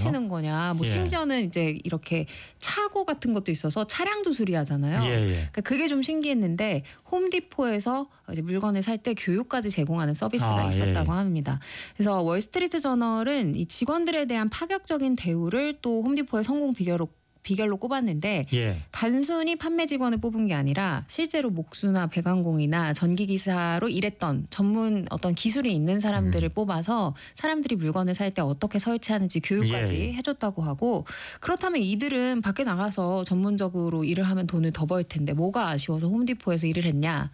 하시는 거냐. 뭐 예. 심지어는 이제 이렇게 차고 같은 것도 있어서 차량도 수리하잖아요. 예, 예. 그러니까 그게 좀 신기했는데 홈디포에서 이제 물건을 살 때 교육까지 제공하는 서비스가 있었다고 합니다. 그래서 월스트리트 저널은 이 직원들에 대한 파격적인 대우를 또 홈디포의 성공 비결로 꼽았는데 예. 단순히 판매 직원을 뽑은 게 아니라 실제로 목수나 배관공이나 전기기사로 일했던 전문 어떤 기술이 있는 사람들을 뽑아서 사람들이 물건을 살 때 어떻게 설치하는지 교육까지 예. 해줬다고 하고 그렇다면 이들은 밖에 나가서 전문적으로 일을 하면 돈을 더 벌 텐데 뭐가 아쉬워서 홈디포에서 일을 했냐.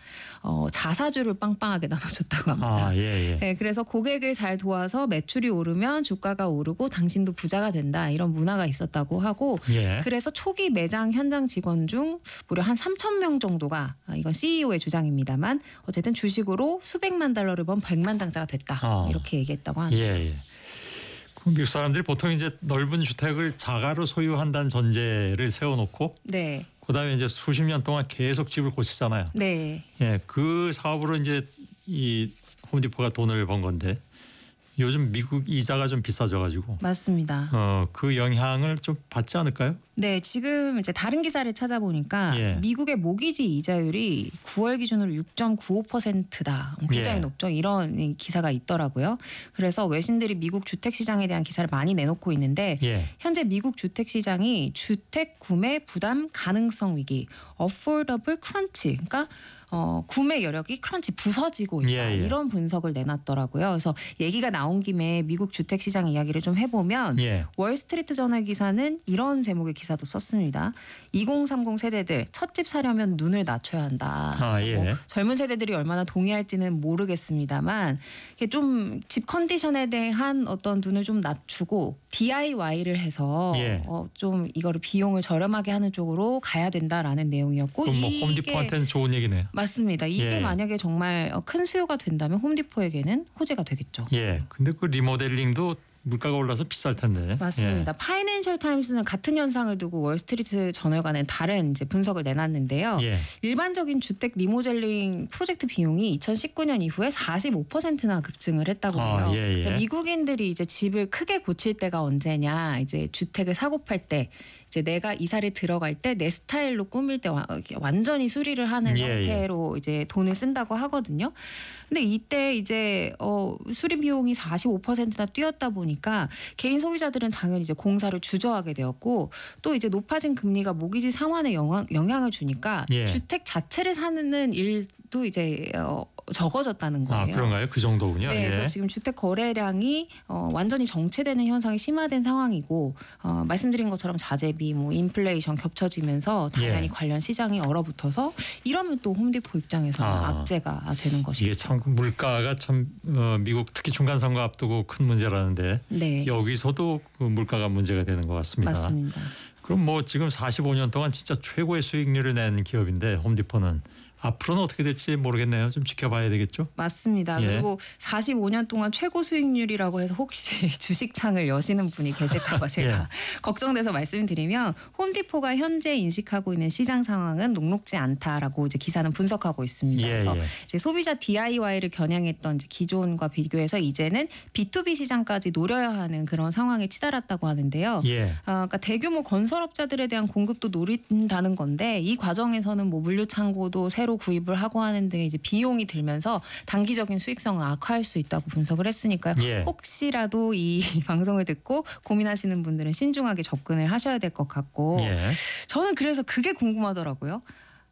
자사주를 빵빵하게 나눠줬다고 합니다. 아, 예, 예. 네, 그래서 고객을 잘 도와서 매출이 오르면 주가가 오르고 당신도 부자가 된다. 이런 문화가 있었다고 하고 예. 그래서 초기 매장 현장 직원 중 무려 한 3,000명 정도가 이건 CEO의 주장입니다만 어쨌든 주식으로 수백만 달러를 번 100만 장자가 됐다. 이렇게 얘기했다고 합니다. 예, 예. 미국 사람들이 보통 이제 넓은 주택을 자가로 소유한다는 전제를 세워놓고 네. 그다음에 이제 수십 년 동안 계속 집을 고치잖아요. 네. 예, 그 사업으로 이제 이 홈디포가 돈을 번 건데 요즘 미국 이자가 좀 비싸져가지고 맞습니다. 그 영향을 좀 받지 않을까요? 네, 지금 이제 다른 기사를 찾아보니까 예. 미국의 모기지 이자율이 9월 기준으로 6.95%다. 굉장히 예. 높죠. 이런 기사가 있더라고요. 그래서 외신들이 미국 주택 시장에 대한 기사를 많이 내놓고 있는데 예. 현재 미국 주택 시장이 주택 구매 부담 가능성 위기, affordable crunch, 그러니까 구매 여력이 크런치 부서지고 있다. 예, 예. 이런 분석을 내놨더라고요. 그래서 얘기가 나온 김에 미국 주택 시장 이야기를 좀 해보면 예. 월스트리트 저널 기사는 이런 제목의 기사도 썼습니다. 2030 세대들 첫 집 사려면 눈을 낮춰야 한다. 아, 예. 젊은 세대들이 얼마나 동의할지는 모르겠습니다만 좀 집 컨디션에 대한 어떤 눈을 좀 낮추고 DIY를 해서 예. 좀 이거를 비용을 저렴하게 하는 쪽으로 가야 된다라는 내용이었고 그럼 뭐 홈디포한테는 좋은 얘기네요. 맞습니다. 이게 예. 만약에 정말 큰 수요가 된다면 홈디포에게는 호재가 되겠죠. 예. 근데 그 리모델링도 물가가 올라서 비쌀 텐데. 맞습니다. 파이낸셜 타임스는 같은 현상을 두고 월스트리트 저널과는 다른 이제 분석을 내놨는데요. 예. 일반적인 주택 리모델링 프로젝트 비용이 2019년 이후에 45%나 급증을 했다고 해요. 예, 예. 그러니까 미국인들이 이제 집을 크게 고칠 때가 언제냐, 이제 주택을 사고 팔 때. 이제 내가 이사를 들어갈 때 내 스타일로 꾸밀 때 완전히 수리를 하는 형태로 이제 돈을 쓴다고 하거든요. 근데 이때 이제 수리 비용이 45%나 뛰었다 보니까 개인 소비자들은 당연히 이제 공사를 주저하게 되었고 또 이제 높아진 금리가 모기지 상환에 영향을 주니까 예. 주택 자체를 사는 일도 이제 적어졌다는 거예요. 아, 그런가요? 그 정도군요. 네, 그래서 예. 지금 주택 거래량이 완전히 정체되는 현상이 심화된 상황이고 말씀드린 것처럼 자재비, 뭐 인플레이션 겹쳐지면서 당연히 예. 관련 시장이 얼어붙어서 이러면 또 홈디포 입장에서는 악재가 되는 것이죠. 이게 참 물가가 참 미국 특히 중간 선거 앞두고 큰 문제라는데 네. 여기서도 그 물가가 문제가 되는 것 같습니다. 맞습니다. 그럼 뭐 지금 45년 동안 진짜 최고의 수익률을 낸 기업인데 홈디포는 앞으로는 어떻게 될지 모르겠네요. 좀 지켜봐야 되겠죠. 맞습니다. 예. 그리고 45년 동안 최고 수익률이라고 해서 혹시 주식창을 여시는 분이 계실까 봐 제가 예. 걱정돼서 말씀드리면 홈디포가 현재 인식하고 있는 시장 상황은 녹록지 않다라고 이제 기사는 분석하고 있습니다. 예, 그래서 예. 이제 소비자 DIY를 겨냥했던 이제 기존과 비교해서 이제는 B2B 시장까지 노려야 하는 그런 상황에 치달았다고 하는데요. 예. 그러니까 대규모 건설업자들에 대한 공급도 노린다는 건데 이 과정에서는 뭐 물류 창고도 새로 구입을 하고 하는데 이제 비용이 들면서 단기적인 수익성은 악화할 수 있다고 분석을 했으니까요. 예. 혹시라도 이 방송을 듣고 고민하시는 분들은 신중하게 접근을 하셔야 될 것 같고 예. 저는 그래서 그게 궁금하더라고요.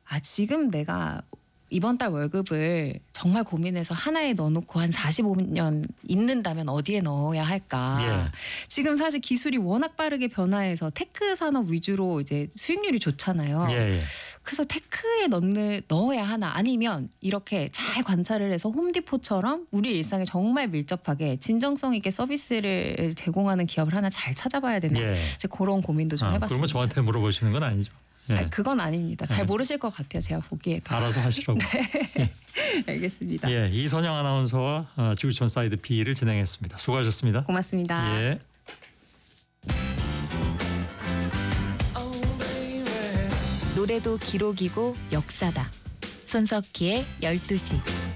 지금 내가 이번 달 월급을 정말 고민해서 하나에 넣어놓고 한 45년 있는다면 어디에 넣어야 할까. 예. 지금 사실 기술이 워낙 빠르게 변화해서 테크 산업 위주로 이제 수익률이 좋잖아요. 예. 그래서 테크에 넣어야 하나 아니면 이렇게 잘 관찰을 해서 홈디포처럼 우리 일상에 정말 밀접하게 진정성 있게 서비스를 제공하는 기업을 하나 잘 찾아봐야 되나. 예. 이제 그런 고민도 좀 해봤습니다. 그러면 저한테 물어보시는 건 아니죠. 예. 그건 아닙니다. 잘 모르실 것 같아요. 제가 보기에도. 알아서 하시라고. 네. 알겠습니다. 예, 이선영 아나운서와 지구촌 사이드 B를 진행했습니다. 수고하셨습니다. 고맙습니다. 예. 노래도 기록이고 역사다. 손석희의 12시.